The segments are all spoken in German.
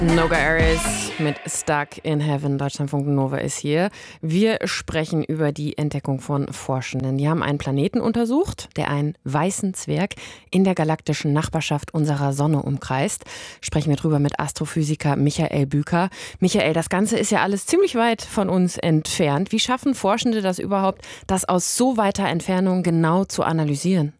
Noga Aris mit Stuck in Heaven. Deutschlandfunk Nova ist hier. Wir sprechen über die Entdeckung von Forschenden. Die haben einen Planeten untersucht, der einen weißen Zwerg in der galaktischen Nachbarschaft unserer Sonne umkreist. Sprechen wir drüber mit Astrophysiker Michael Büker. Michael, das Ganze ist ja alles ziemlich weit von uns entfernt. Wie schaffen Forschende das überhaupt, das aus so weiter Entfernung genau zu analysieren?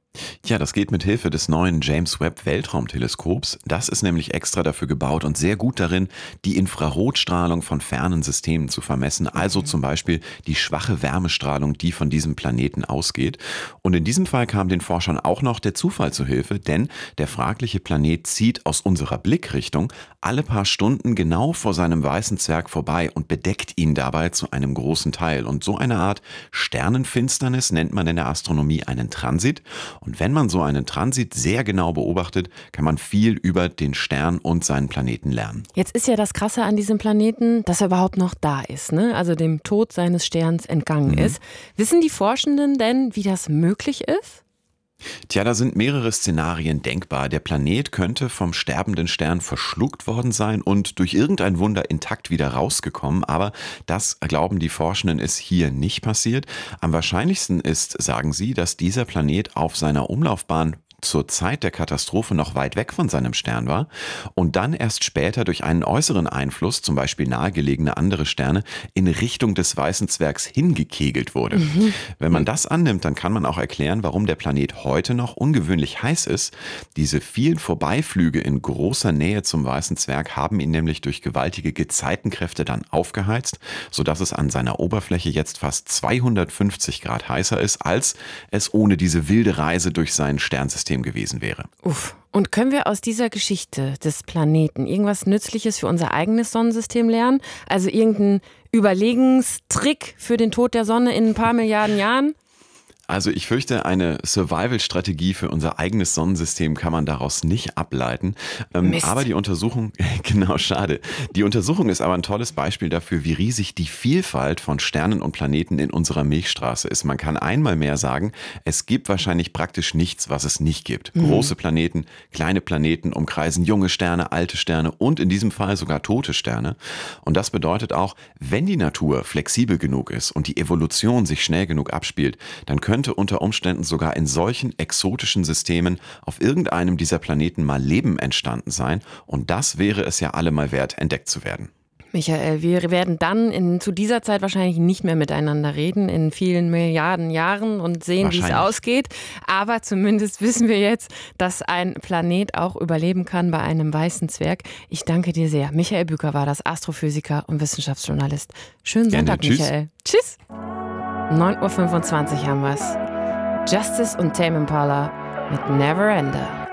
Ja, das geht mit Hilfe des neuen James Webb Weltraumteleskops. Das ist nämlich extra dafür gebaut und sehr gut darin, die Infrarotstrahlung von fernen Systemen zu vermessen. Also zum Beispiel die schwache Wärmestrahlung, die von diesem Planeten ausgeht. Und in diesem Fall kam den Forschern auch noch der Zufall zu Hilfe, denn der fragliche Planet zieht aus unserer Blickrichtung alle paar Stunden genau vor seinem weißen Zwerg vorbei und bedeckt ihn dabei zu einem großen Teil. Und so eine Art Sternenfinsternis nennt man in der Astronomie einen Transit. Und wenn man so einen Transit sehr genau beobachtet, kann man viel über den Stern und seinen Planeten lernen. Jetzt ist ja das Krasse an diesem Planeten, dass er überhaupt noch da ist, ne? Also dem Tod seines Sterns entgangen ist. Wissen die Forschenden denn, wie das möglich ist? Tja, da sind mehrere Szenarien denkbar. Der Planet könnte vom sterbenden Stern verschluckt worden sein und durch irgendein Wunder intakt wieder rausgekommen. Aber das, glauben die Forschenden, ist hier nicht passiert. Am wahrscheinlichsten ist, sagen sie, dass dieser Planet auf seiner Umlaufbahn zur Zeit der Katastrophe noch weit weg von seinem Stern war und dann erst später durch einen äußeren Einfluss, zum Beispiel nahegelegene andere Sterne, in Richtung des weißen Zwergs hingekegelt wurde. Wenn man das annimmt, dann kann man auch erklären, warum der Planet heute noch ungewöhnlich heiß ist. Diese vielen Vorbeiflüge in großer Nähe zum weißen Zwerg haben ihn nämlich durch gewaltige Gezeitenkräfte dann aufgeheizt, sodass es an seiner Oberfläche jetzt fast 250 Grad heißer ist, als es ohne diese wilde Reise durch sein Sternsystem gewesen wäre. Uff. Und können wir aus dieser Geschichte des Planeten irgendwas Nützliches für unser eigenes Sonnensystem lernen? Also irgendein Überlegenstrick für den Tod der Sonne in ein paar Milliarden Jahren? Also ich fürchte, eine Survival-Strategie für unser eigenes Sonnensystem kann man daraus nicht ableiten. Aber die Untersuchung, genau, schade. Die Untersuchung ist aber ein tolles Beispiel dafür, wie riesig die Vielfalt von Sternen und Planeten in unserer Milchstraße ist. Man kann einmal mehr sagen, es gibt wahrscheinlich praktisch nichts, was es nicht gibt. Große Planeten, kleine Planeten umkreisen junge Sterne, alte Sterne und in diesem Fall sogar tote Sterne. Und das bedeutet auch, wenn die Natur flexibel genug ist und die Evolution sich schnell genug abspielt, dann könnte unter Umständen sogar in solchen exotischen Systemen auf irgendeinem dieser Planeten mal Leben entstanden sein. Und das wäre es ja allemal wert, entdeckt zu werden. Michael, wir werden dann zu dieser Zeit wahrscheinlich nicht mehr miteinander reden, in vielen Milliarden Jahren und sehen, wie es ausgeht. Aber zumindest wissen wir jetzt, dass ein Planet auch überleben kann bei einem weißen Zwerg. Ich danke dir sehr. Michael Büker war das, Astrophysiker und Wissenschaftsjournalist. Schönen Sonntag, Gerne. Michael. Tschüss. 9:25 Uhr haben wir's. Justice und Tame Impala mit Never Ender.